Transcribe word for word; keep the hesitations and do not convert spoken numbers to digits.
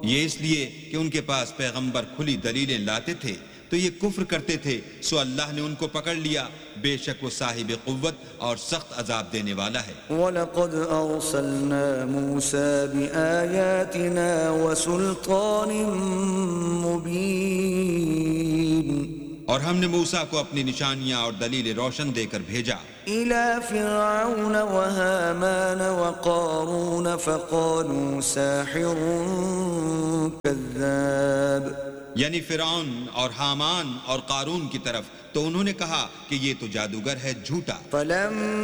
ये इसलिए कि उनके पास पैगंबर खुली दलीलें लाते थे तो ये कुफ्र करते थे, सो अल्लाह ने उनको पकड़ लिया। बेशक वो साहिब कुव्वत और सख्त अजाब देने वाला है। वलक़द अर्सलना मूसा बिआयातिना वसुल्तानिन मुबीन, और हमने मूसा को अपनी निशानियां और दलीलें रोशन देकर भेजा। इला फिरऔन व हामान व क़ारून फ़क़ालू साहिरुन कज़्ज़ाब, यानी फिरौन और हामान और कारून की तरफ, तो उन्होंने कहा कि ये तो जादूगर है, झूठा। फलम